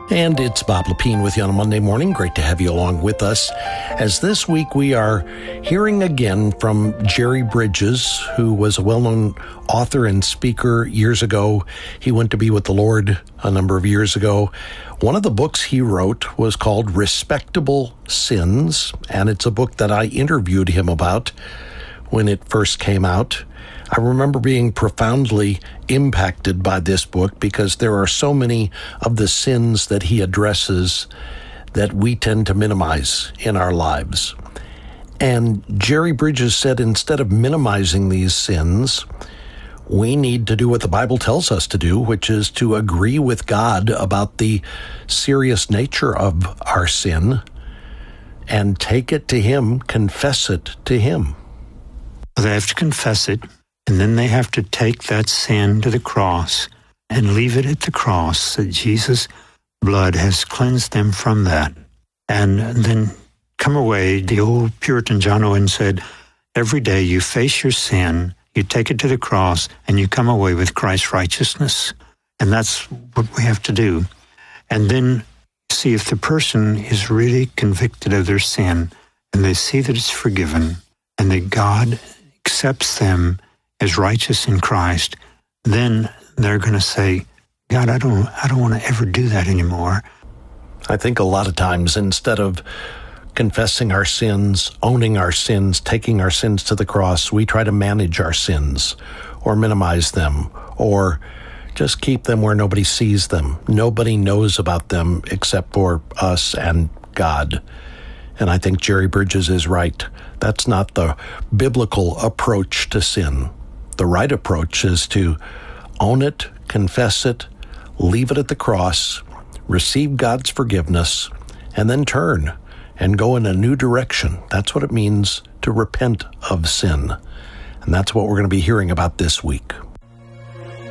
And it's Bob Lepine with you on a Monday morning. Great to have you along with us. As this week we are hearing again from Jerry Bridges, who was a well-known author and speaker years ago. He went to be with the Lord a number of years ago. One of the books he wrote was called Respectable Sins, and it's a book that I interviewed him about when it first came out. I remember being profoundly impacted by this book because there are so many of the sins that he addresses that we tend to minimize in our lives. And Jerry Bridges said instead of minimizing these sins, we need to do what the Bible tells us to do, which is to agree with God about the serious nature of our sin and take it to Him, confess it to Him. They have to confess it. And then they have to take that sin to the cross and leave it at the cross, that Jesus' blood has cleansed them from that. And then come away. The old Puritan John Owen said, every day you face your sin, you take it to the cross, and you come away with Christ's righteousness. And that's what we have to do. And then see if the person is really convicted of their sin, and they see that it's forgiven, and that God accepts them as righteous in Christ, then they're going to say, God, I don't want to ever do that anymore. I think a lot of times, instead of confessing our sins, owning our sins, taking our sins to the cross, we try to manage our sins or minimize them or just keep them where nobody sees them. Nobody knows about them except for us and God. And I think Jerry Bridges is right. That's not the biblical approach to sin. The right approach is to own it, confess it, leave it at the cross, receive God's forgiveness, and then turn and go in a new direction. That's what it means to repent of sin. And that's what we're going to be hearing about this week.